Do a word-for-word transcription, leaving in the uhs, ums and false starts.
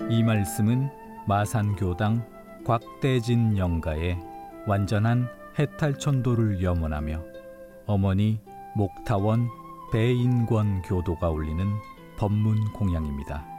이 말씀은 마산교당 곽대진 영가의 완전한 해탈천도를 염원하며 어머니 목타원 배인권 교도가 올리는 법문 공양입니다.